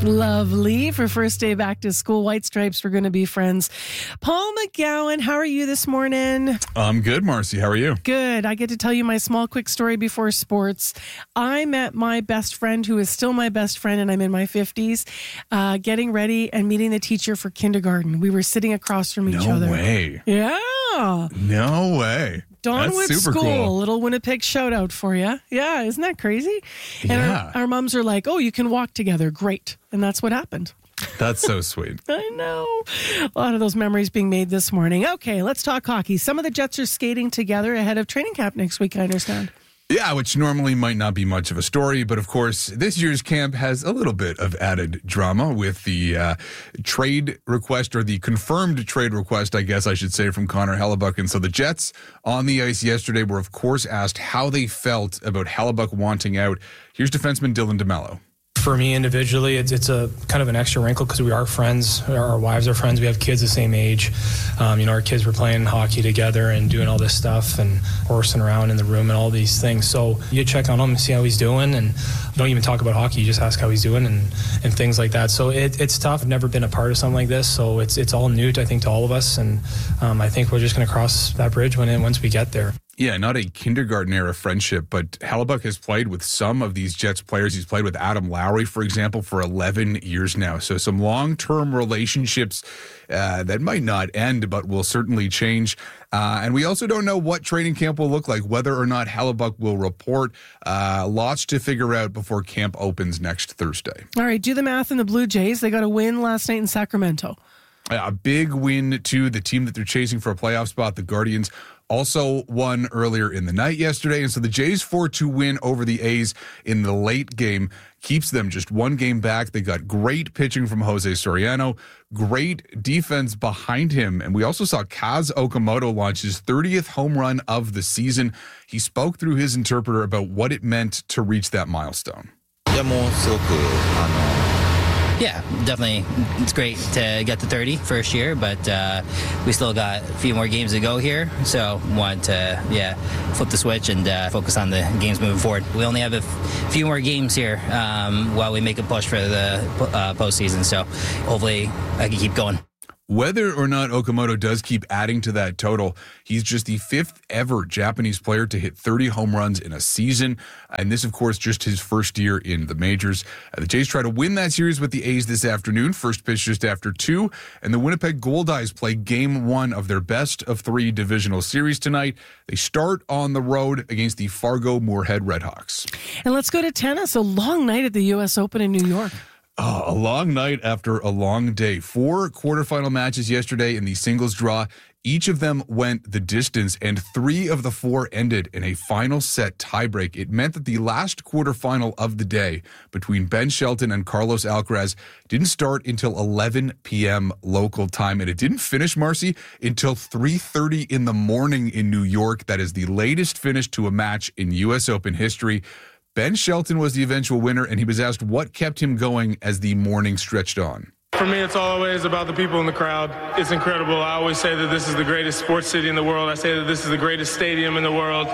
Lovely. For first day back to school, White Stripes, we're going to be friends. Paul McGowan, how are you this morning? I'm good, Marcy. How are you? Good. I get to tell you my small, quick story before sports. I met my best friend, who is still my best friend, and I'm in my 50s, getting ready and meeting the teacher for kindergarten. We were sitting across from each other. No way. Yeah. No way. Donwood That's super School, cool. little Winnipeg shout out for you. Yeah, isn't that crazy? And Yeah. our moms are like, oh, you can walk together. Great. And that's what happened. That's so sweet. I know. A lot of those memories being made this morning. Okay, let's talk hockey. Some of the Jets are skating together ahead of training camp next week, I understand. Yeah, which normally might not be much of a story, but of course, this year's camp has a little bit of added drama with the trade request, or the confirmed trade request, I guess I should say, from Connor Hellebuyck. And so the Jets on the ice yesterday were, of course, asked how they felt about Hellebuyck wanting out. Here's defenseman Dylan DeMello. For me individually, it's a kind of an extra wrinkle because we are friends. Our wives are friends. We have kids the same age. Our kids were playing hockey together and doing all this stuff and horsing around in the room and all these things. So you check on him and see how he's doing, and you don't even talk about hockey. You just ask how he's doing and things like that. So it's tough. I've never been a part of something like this, so it's all new, I think, to all of us. And I think we're just going to cross that bridge once we get there. Yeah, not a kindergarten era friendship, but Hellebuyck has played with some of these Jets players. He's played with Adam Lowry, for example, for 11 years now. So some long-term relationships that might not end, but will certainly change. And we also don't know what training camp will look like, whether or not Hellebuyck will report. Lots to figure out before camp opens next Thursday. All right, do the math in the Blue Jays. They got a win last night in Sacramento. A big win to the team that they're chasing for a playoff spot, the Guardians. Also won earlier in the night yesterday. And so the Jays' 4-2 win over the A's in the late game keeps them just one game back. They got great pitching from Jose Soriano, great defense behind him. And we also saw Kaz Okamoto launch his 30th home run of the season. He spoke through his interpreter about what it meant to reach that milestone. Yeah, definitely. It's great to get to 30 first year, but we still got a few more games to go here. So want to, flip the switch and focus on the games moving forward. We only have a few more games here while we make a push for the postseason. So hopefully I can keep going. Whether or not Okamoto does keep adding to that total, he's just the 5th ever Japanese player to hit 30 home runs in a season. And this, of course, just his first year in the majors. The Jays try to win that series with the A's this afternoon. First pitch just after 2. And the Winnipeg Goldeyes play game 1 of their best of 3 divisional series tonight. They start on the road against the Fargo Moorhead Redhawks. And let's go to tennis. A long night at the U.S. Open in New York. Oh, a long night after a long day. 4 quarterfinal matches yesterday in the singles draw. Each of them went the distance, and 3 of the 4 ended in a final set tiebreak. It meant that the last quarterfinal of the day between Ben Shelton and Carlos Alcaraz didn't start until 11 p.m. local time, and it didn't finish, Marcy, until 3:30 in the morning in New York. That is the latest finish to a match in U.S. Open history. Ben Shelton was the eventual winner, and he was asked what kept him going as the morning stretched on. For me, it's always about the people in the crowd. It's incredible. I always say that this is the greatest sports city in the world. I say that this is the greatest stadium in the world.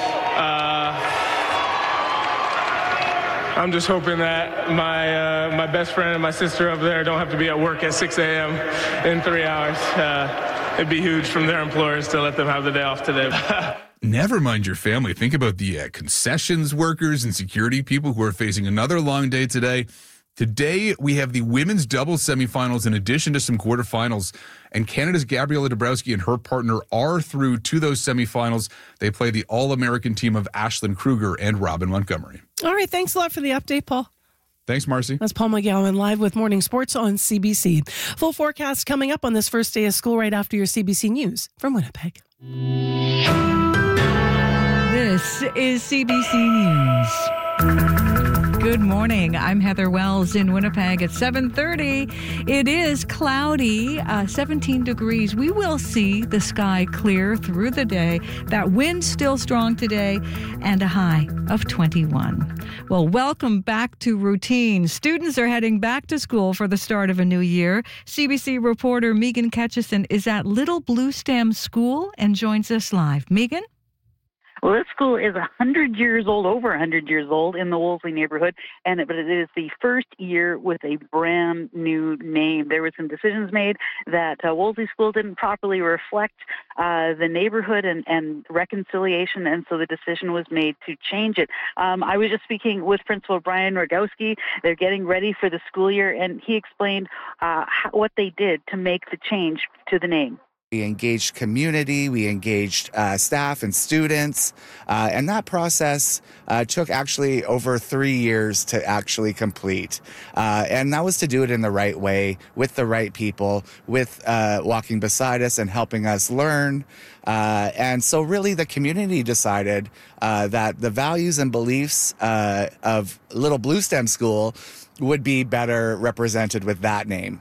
I'm just hoping that my best friend and my sister up there don't have to be at work at 6 a.m. in 3 hours. It'd be huge from their employers to let them have the day off today. Never mind your family. Think about the concessions workers and security people who are facing another long day today. Today, we have the women's doubles semifinals in addition to some quarterfinals. And Canada's Gabriela Dabrowski and her partner are through to those semifinals. They play the All-American team of Ashlyn Kruger and Robin Montgomery. All right, thanks a lot for the update, Paul. Thanks, Marcy. That's Paul McGowan live with Morning Sports on CBC. Full forecast coming up on this first day of school right after your CBC News from Winnipeg. This is CBC News. Good morning. I'm Heather Wells in Winnipeg at 7:30. It is cloudy, 17 degrees. We will see the sky clear through the day. That wind still strong today and a high of 21. Well, welcome back to routine. Students are heading back to school for the start of a new year. CBC reporter Megan Ketchison is at Little Blue Stem School and joins us live. Megan? Well, this school is 100 years old, over 100 years old in the Wolseley neighborhood, but it is the first year with a brand new name. There were some decisions made that Wolseley School didn't properly reflect the neighborhood and reconciliation, and so the decision was made to change it. I was just speaking with Principal Brian Rogowski. They're getting ready for the school year, and he explained what they did to make the change to the name. We engaged community, we engaged staff and students, and that process took actually over 3 years to actually complete. And that was to do it in the right way, with the right people, with walking beside us and helping us learn. And so really the community decided that the values and beliefs of Little Blue Stem School would be better represented with that name.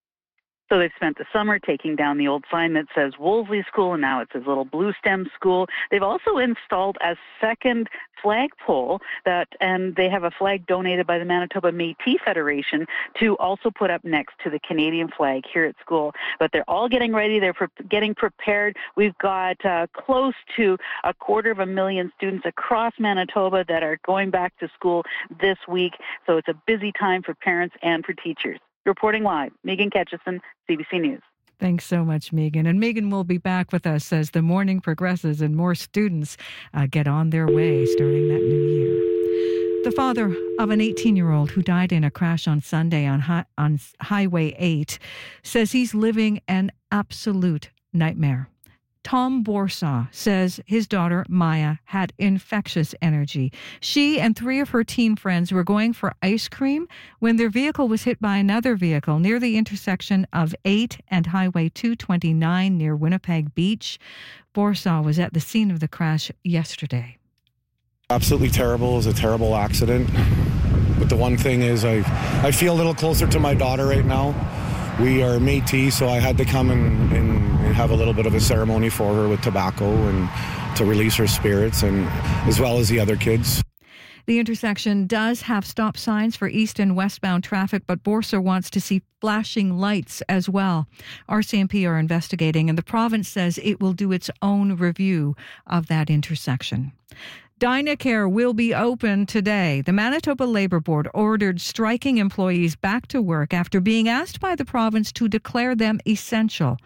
So they've spent the summer taking down the old sign that says Wolseley School, and now it says Little Blue Stem School. They've also installed a second flagpole and they have a flag donated by the Manitoba Métis Federation to also put up next to the Canadian flag here at school. But they're all getting ready. They're getting prepared. We've got close to 250,000 students across Manitoba that are going back to school this week. So it's a busy time for parents and for teachers. Reporting live, Megan Ketchison, CBC News. Thanks so much, Megan. And Megan will be back with us as the morning progresses and more students get on their way starting that new year. The father of an 18-year-old who died in a crash on Sunday on Highway 8 says he's living an absolute nightmare. Tom Borsaw says his daughter, Maya, had infectious energy. She and 3 of her teen friends were going for ice cream when their vehicle was hit by another vehicle near the intersection of 8 and Highway 229 near Winnipeg Beach. Borsaw was at the scene of the crash yesterday. Absolutely terrible. It was a terrible accident. But the one thing is I feel a little closer to my daughter right now. We are Métis, so I had to come and have a little bit of a ceremony for her with tobacco and to release her spirits, and as well as the other kids. The intersection does have stop signs for east and westbound traffic, but Borsaw wants to see flashing lights as well. RCMP are investigating, and the province says it will do its own review of that intersection. Dynacare will be open today. The Manitoba Labour Board ordered striking employees back to work after being asked by the province to declare them essential.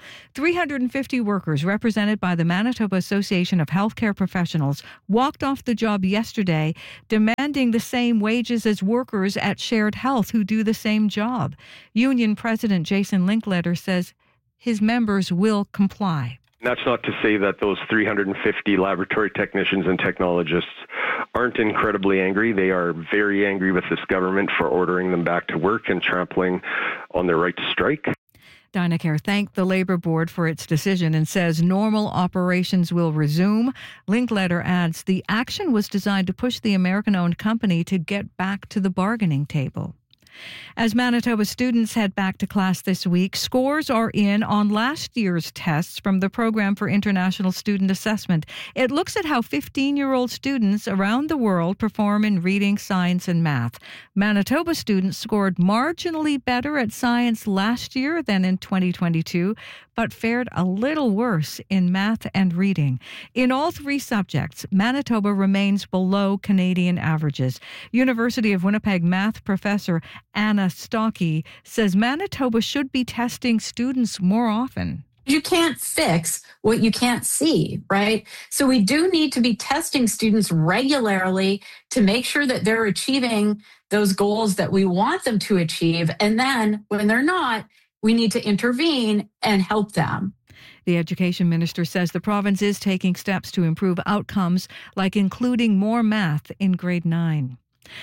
350 workers represented by the Manitoba Association of Healthcare Professionals walked off the job yesterday, demanding the same wages as workers at Shared Health who do the same job. Union President Jason Linkletter says his members will comply. That's not to say that those 350 laboratory technicians and technologists aren't incredibly angry. They are very angry with this government for ordering them back to work and trampling on their right to strike. Dynacare thanked the Labour Board for its decision and says normal operations will resume. Linkletter adds the action was designed to push the American-owned company to get back to the bargaining table. As Manitoba students head back to class this week, scores are in on last year's tests from the Program for International Student Assessment. It looks at how 15-year-old students around the world perform in reading, science, and math. Manitoba students scored marginally better at science last year than in 2022, but fared a little worse in math and reading. In all 3 subjects, Manitoba remains below Canadian averages. University of Winnipeg math professor Anna Stocky says Manitoba should be testing students more often. You can't fix what you can't see, right? So we do need to be testing students regularly to make sure that they're achieving those goals that we want them to achieve. And then when they're not, we need to intervene and help them. The education minister says the province is taking steps to improve outcomes, like including more math in grade 9.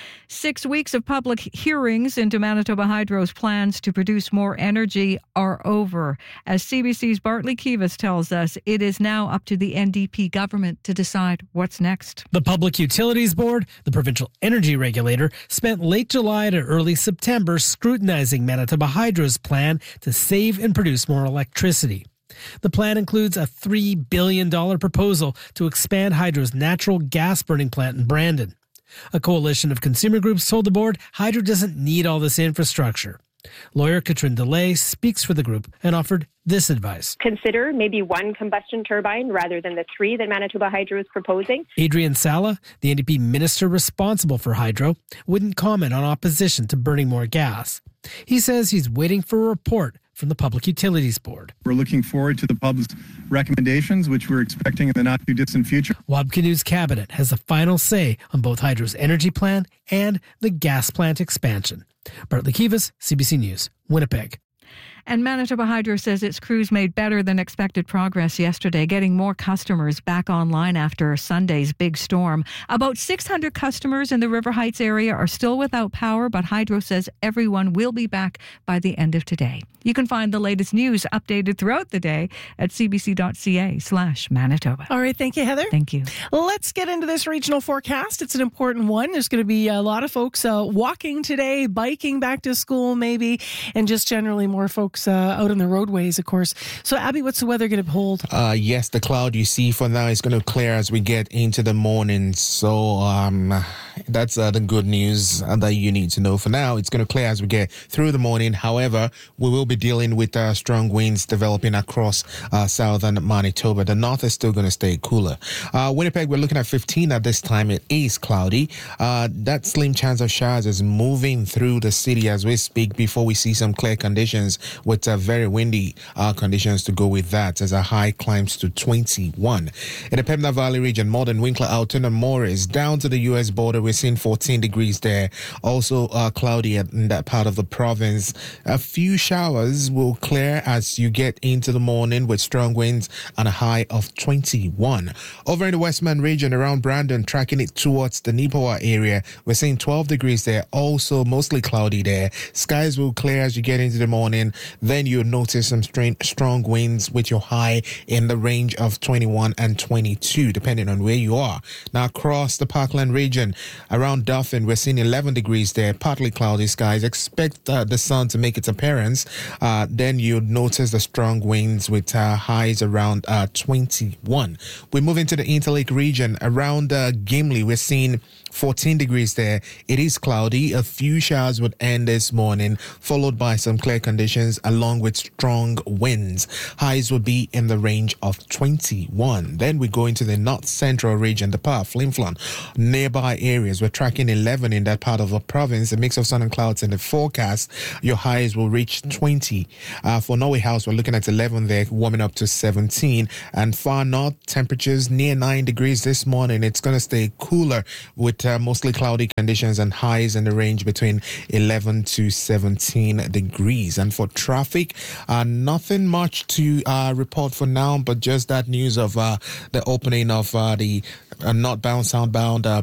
6 weeks of public hearings into Manitoba Hydro's plans to produce more energy are over. As CBC's Bartley Kivas tells us, it is now up to the NDP government to decide what's next. The Public Utilities Board, the provincial energy regulator, spent late July to early September scrutinizing Manitoba Hydro's plan to save and produce more electricity. The plan includes a $3 billion proposal to expand Hydro's natural gas burning plant in Brandon. A coalition of consumer groups told the board Hydro doesn't need all this infrastructure. Lawyer Katrin DeLay speaks for the group and offered this advice. Consider maybe one combustion turbine rather than the 3 that Manitoba Hydro is proposing. Adrian Sala, the NDP minister responsible for hydro, wouldn't comment on opposition to burning more gas. He says he's waiting for a report from the Public Utilities Board. We're looking forward to the pub's recommendations, which we're expecting in the not too distant future. Wabkinu's cabinet has the final say on both Hydro's energy plan and the gas plant expansion. Bartley Kivas, CBC News, Winnipeg. And Manitoba Hydro says its crews made better than expected progress yesterday, getting more customers back online after Sunday's big storm. About 600 customers in the River Heights area are still without power, but Hydro says everyone will be back by the end of today. You can find the latest news updated throughout the day at cbc.ca/Manitoba. All right. Thank you, Heather. Thank you. Let's get into this regional forecast. It's an important one. There's going to be a lot of folks walking today, biking back to school maybe, and just generally more folks out on the roadways, of course. So, Abby, what's the weather going to hold? Yes, the cloud you see for now is going to clear as we get into the morning. So that's the good news that you need to know. For now, it's going to clear as we get through the morning. However, we will be dealing with strong winds developing across southern Manitoba. The north is still going to stay cooler. Winnipeg, we're looking at 15 at this time. It is cloudy. That slim chance of showers is moving through the city as we speak before we see some clear conditions with very windy conditions to go with that as a high climbs to 21. In the Pembina Valley region, Morden, Winkler, Alton and Morris, down to the U.S. border, we're seeing 14 degrees there. Also cloudy in that part of the province. A few showers will clear as you get into the morning with strong winds and a high of 21. Over in the Westman region around Brandon, tracking it towards the Nipawa area, we're seeing 12 degrees there. Also mostly cloudy there. Skies will clear as you get into the morning. Then you'll notice some strong winds with your high in the range of 21 and 22, depending on where you are. Now, across the Parkland region, around Dauphin, we're seeing 11 degrees there, partly cloudy skies. Expect the sun to make its appearance. Then you'll notice the strong winds with highs around 21. We move into the Interlake region. Around Gimli, we're seeing 14 degrees there. It is cloudy. A few showers would end this morning, followed by some clear conditions along with strong winds. Highs will be in the range of 21. Then we go into the north central region, the part of Flin Flon. Nearby areas, we're tracking 11 in that part of the province. A mix of sun and clouds in the forecast. Your highs will reach 20. For Norway House, we're looking at 11 there, warming up to 17. And far north, temperatures near 9 degrees this morning. It's going to stay cooler with mostly cloudy conditions and highs in the range between 11 to 17 degrees. And for traffic, nothing much to report for now, but just that news of the opening of the northbound, southbound